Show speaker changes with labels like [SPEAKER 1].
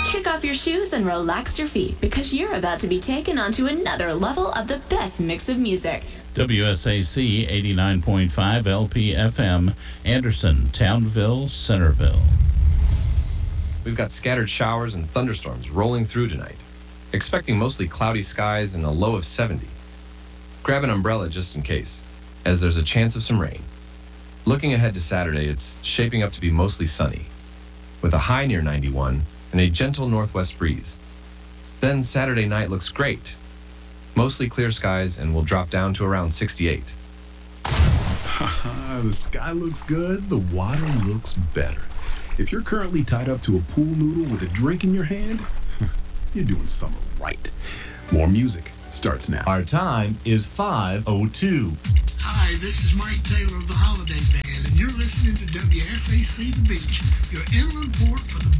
[SPEAKER 1] Kick off your shoes and relax your feet because you're about to be taken onto another level of the best mix of music.
[SPEAKER 2] WSAC 89.5 LPFM, Anderson, Townville, Centerville.
[SPEAKER 3] We've got scattered showers and thunderstorms rolling through tonight. Expecting mostly cloudy skies and a low of 70. Grab an umbrella just in case, as there's a chance of some rain. Looking ahead to Saturday, it's shaping up to be mostly sunny, with a high near 91 and a gentle northwest breeze. Then Saturday night looks great. Mostly clear skies and will drop down to around 68.
[SPEAKER 4] The sky looks good, the water looks better. If you're currently tied up to a pool noodle with a drink in your hand, you're doing summer right. More music starts now.
[SPEAKER 5] Our time is 5:02.
[SPEAKER 6] Hi, this is Mike Taylor of the Holiday Band, and you're listening to WSAC The Beach, your inland port for the